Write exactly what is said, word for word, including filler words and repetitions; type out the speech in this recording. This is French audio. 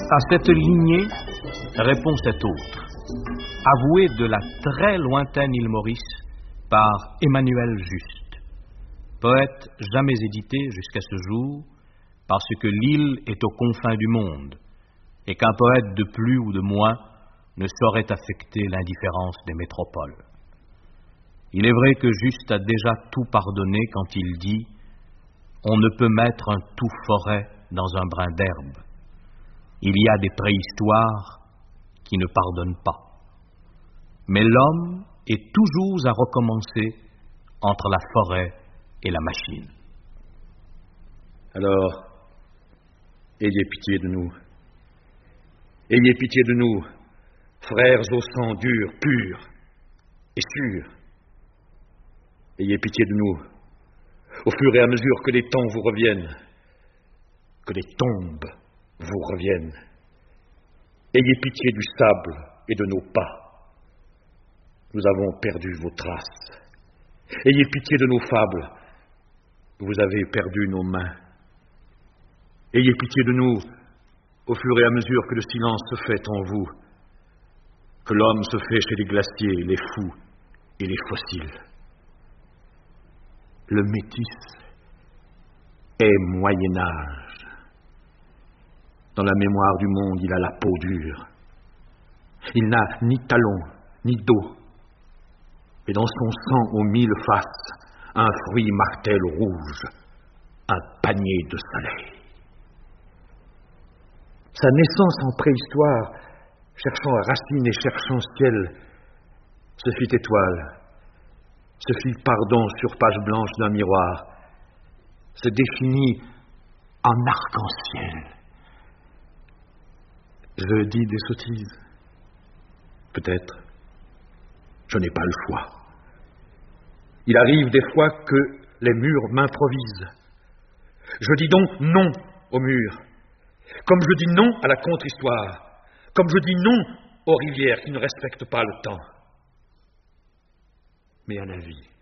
À cette lignée répond cet autre, avoué de la très lointaine île Maurice par Emmanuel Juste, poète jamais édité jusqu'à ce jour, parce que l'île est aux confins du monde, et qu'un poète de plus ou de moins ne saurait affecter l'indifférence des métropoles. Il est vrai que Juste a déjà tout pardonné quand il dit « On ne peut mettre un tout forêt dans un brin d'herbe. Il y a des préhistoires qui ne pardonnent pas. Mais l'homme est toujours à recommencer entre la forêt et la machine. » Alors, ayez pitié de nous. Ayez pitié de nous, frères au sang dur, pur et sûr. Ayez pitié de nous, au fur et à mesure que les temps vous reviennent, que les tombes vous reviennent. Ayez pitié du sable et de nos pas. Nous avons perdu vos traces. Ayez pitié de nos fables. Vous avez perdu nos mains. Ayez pitié de nous, au fur et à mesure que le silence se fait en vous, que l'homme se fait chez les glaciers, les fous et les fossiles. Le métis est Moyen-Âge. Dans la mémoire du monde, il a la peau dure. Il n'a ni talons, ni dos. Et dans son sang aux mille faces, un fruit martel rouge, un panier de soleil. Sa naissance en préhistoire, cherchant racines et cherchant ciel, se fit étoile, se fit pardon sur page blanche d'un miroir, se définit en arc-en-ciel. Je dis des sottises. Peut-être. Je n'ai pas le choix. Il arrive des fois que les murs m'improvisent. Je dis donc non aux murs, comme je dis non à la contre-histoire, comme je dis non aux rivières qui ne respectent pas le temps, mais à la vie.